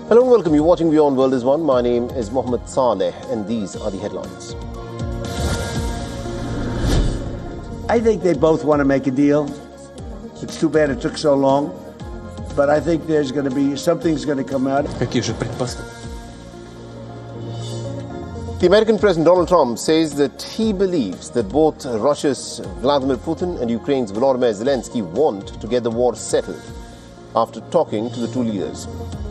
Hello and welcome. You're watching Beyond World is One. My name is Mohammed Saleh and these are the headlines. I think they both want to make a deal. It's too bad it took so long, but I think there's going to be something's going to come out. The American President Donald Trump says that he believes that both Russia's Vladimir Putin and Ukraine's Volodymyr Zelensky want to get the war settled after talking to the two leaders.